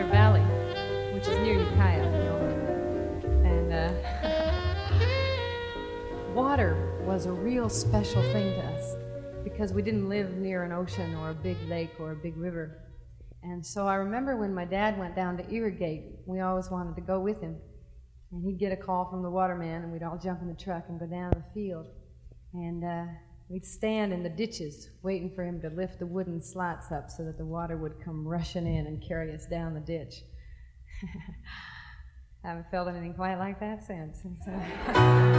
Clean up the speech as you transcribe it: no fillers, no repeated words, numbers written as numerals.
Cedar Valley, which is near Ukiah, and water was a real special thing to us because we didn't live near an ocean or a big lake or a big river. And so I remember when my dad went down to irrigate, we always wanted to go with him. And he'd get a call from the waterman, and we'd all jump in the truck and go down the field. And we'd stand in the ditches waiting for him to lift the wooden slats up so that the water would come rushing in and carry us down the ditch. I haven't felt anything quite like that since.